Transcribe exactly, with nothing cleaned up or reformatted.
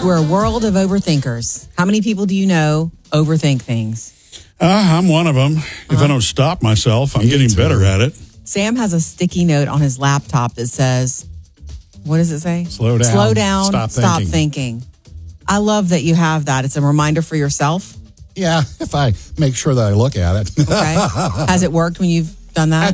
We're a world of overthinkers. How many people do you know overthink things? Uh, I'm one of them. Uh-huh. If I don't stop myself, I'm Me getting too. better at it. Sam has a sticky note on his laptop that says, what does it say? Slow down. Slow down. Stop Stop thinking. thinking. I love that you have that. It's a reminder for yourself. Yeah, if I make sure that I look at it. Okay. Has it worked when you've done that?